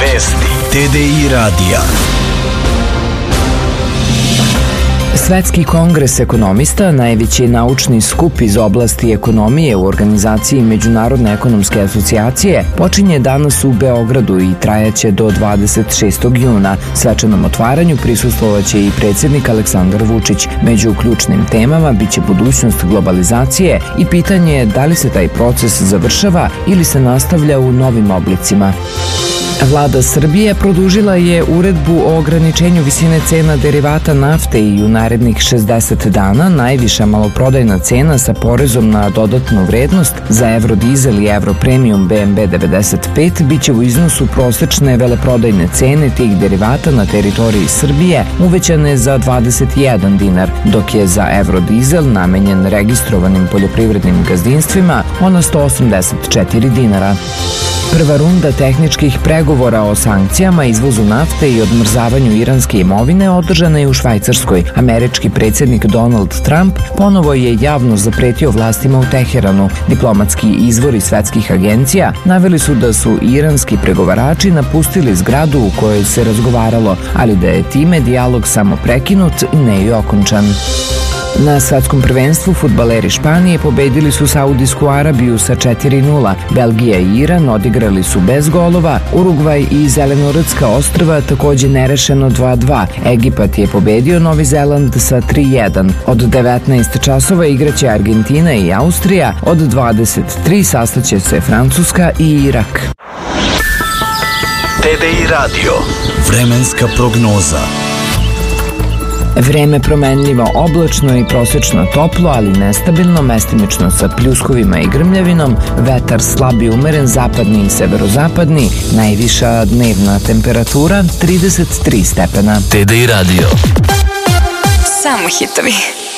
Vesti TDI radija. Svetski kongres ekonomista, najveći naučni skup iz oblasti ekonomije u organizaciji Međunarodne ekonomske asocijacije, počinje danas u Beogradu i trajaće do 26. juna. Svečanom otvaranju prisustvovaće i predsjednik Aleksandar Vučić. Među ključnim temama biće budućnost globalizacije i pitanje da li se taj proces završava ili se nastavlja u novim oblicima. Vlada Srbije produžila je uredbu o ograničenju visine cena derivata nafte i u narednih 60 dana najviša maloprodajna cena sa porezom na dodatnu vrednost za Eurodizel i Europremium BMB 95 biće u iznosu prosečne veleprodajne cene tih derivata na teritoriji Srbije uvećane za 21 dinar, dok je za Eurodizel namenjen registrovanim poljoprivrednim gazdinstvima ona 184 dinara. Prva runda tehničkih pregovora o sankcijama, izvozu nafte i odmrzavanju iranske imovine održana je u Švajcarskoj. Američki predsjednik Donald Trump ponovo je javno zapretio vlastima u Teheranu. Diplomatski izvori svetskih agencija naveli su da su iranski pregovarači napustili zgradu u kojoj se razgovaralo, ali da je time dijalog samo prekinut, ne i okončan. Na svetskom prvenstvu fudbaleri Španije pobedili su Saudijsku Arabiju sa 4:0. Belgija i Iran odigrali su bez golova. Urugvaj i Zelenorodska ostrva takođe nerešeno 2:2. Egipat je pobedio Novi Zeland sa 3:1. Od 19 časova igraće Argentina i Austrija. Od 23 sastaće se Francuska i Irak. TDI radio. Vremenska prognoza. Vreme promenljivo, oblačno i prosečno toplo, ali nestabilno, mestimično sa pljuskovima i grmljavinom, vetar slab i umeren, zapadni i severozapadni, najviša dnevna temperatura 33 stepena. TDI radio. Samo hitovi.